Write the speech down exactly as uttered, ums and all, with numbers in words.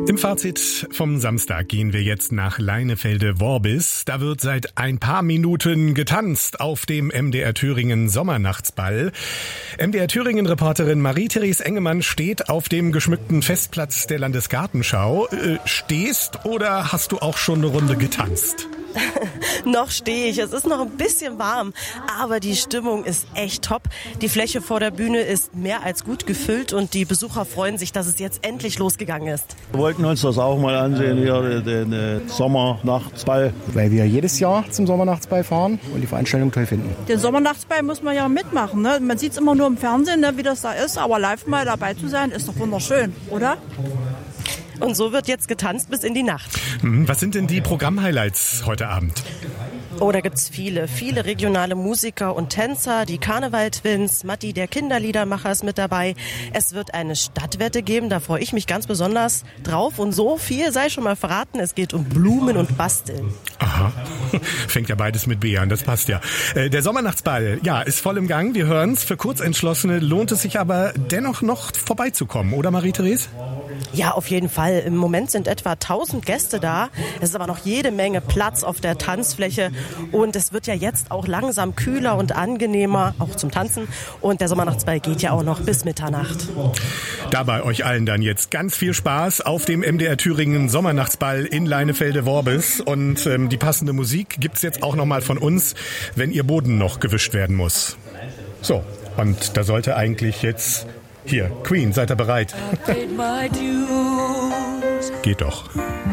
Im Fazit vom Samstag gehen wir jetzt nach Leinefelde-Worbis. Da wird seit ein paar Minuten getanzt auf dem M D R Thüringen Sommernachtsball. M D R Thüringen-Reporterin Marie-Therese Engemann steht auf dem geschmückten Festplatz der Landesgartenschau. Äh, stehst oder hast du auch schon eine Runde getanzt? Noch stehe ich. Es ist noch ein bisschen warm, aber die Stimmung ist echt top. Die Fläche vor der Bühne ist mehr als gut gefüllt und die Besucher freuen sich, dass es jetzt endlich losgegangen ist. Wir wollten uns das auch mal ansehen, hier den, den Sommernachtsball. Weil wir jedes Jahr zum Sommernachtsball fahren und die Veranstaltung toll finden. Den Sommernachtsball muss man ja mitmachen. Ne? Man sieht es immer nur im Fernsehen, ne, wie das da ist, aber live mal dabei zu sein, ist doch wunderschön, oder? Und so wird jetzt getanzt bis in die Nacht. Was sind denn die Programm-Highlights heute Abend? Oh, da gibt's viele, viele regionale Musiker und Tänzer. Die Karneval-Twins, Matti, der Kinderliedermacher, ist mit dabei. Es wird eine Stadtwette geben, da freue ich mich ganz besonders drauf. Und so viel sei schon mal verraten, es geht um Blumen und Basteln. Aha, fängt ja beides mit B an, das passt ja. Der Sommernachtsball, ja, ist voll im Gang, wir hören's. Für Kurzentschlossene lohnt es sich aber dennoch noch vorbeizukommen, oder Marie-Therese? Ja, auf jeden Fall. Im Moment sind etwa tausend Gäste da. Es ist aber noch jede Menge Platz auf der Tanzfläche. Und es wird ja jetzt auch langsam kühler und angenehmer, auch zum Tanzen. Und der Sommernachtsball geht ja auch noch bis Mitternacht. Dabei euch allen dann jetzt ganz viel Spaß auf dem M D R Thüringen Sommernachtsball in Leinefelde-Worbis. Und ähm, die passende Musik gibt's jetzt auch nochmal von uns, wenn ihr Boden noch gewischt werden muss. So, und da sollte eigentlich jetzt... Hier, Queen, seid ihr bereit? Geht doch.